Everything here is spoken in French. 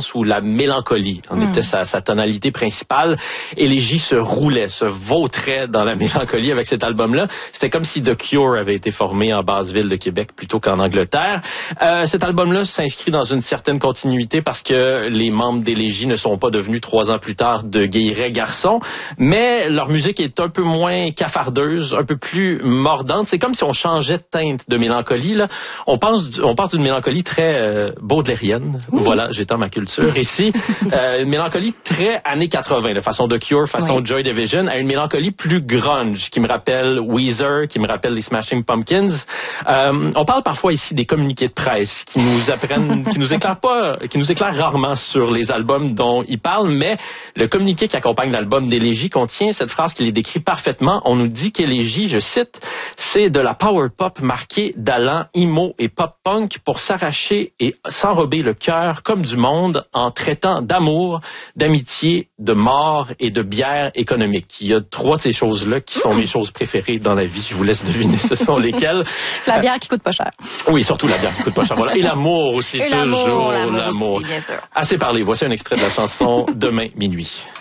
sens où la mélancolie en était sa tonalité principale. Élégie se roulait, se vautrait dans la mélancolie avec cet album-là. C'était comme si The Cure avait été formé en basse-ville de Québec plutôt qu'en Angleterre. Cet album-là s'inscrit dans une certaine continuité parce que les membres d'Élégie ne sont pas devenus 3 ans plus tard de Guilleret garçons, mais leur musique est un peu moins cafardeuse, un peu plus mordante. C'est comme si on changeait de teinte de mélancolie. Là. On passe d'une mélancolie très baudelairienne. Voilà, j'étends ma culture ici. Une mélancolie très années 80, de façon The Cure, façon Joy Division, à une mélancolie plus grunge, qui me rappelle Weezer, qui me rappelle les Smashing Pumpkins. On parle parfois ici des communiqués de presse qui nous apprennent, qui nous éclairent rarement sur les albums dont ils parlent, mais le communiqué qui accompagne l'album d'Élégie contient cette phrase qui les décrit parfaitement. On nous dit qu'Élégie, je cite, c'est de la power pop marquée d'allant emo et pop punk pour s'arracher et s'enrober le cœur comme du monde en traitant d'amour, d'amitié, de mort et de bière économique. Il y a 3 de ces choses-là qui sont mes choses préférées dans la vie. Je vous laisse deviner ce sont lesquelles. La bière qui coûte pas cher. Oui, surtout la bière qui coûte pas cher. Voilà. Et l'amour aussi, et toujours l'amour aussi, bien sûr. Assez parlé. Voici un extrait de la chanson Demain minuit.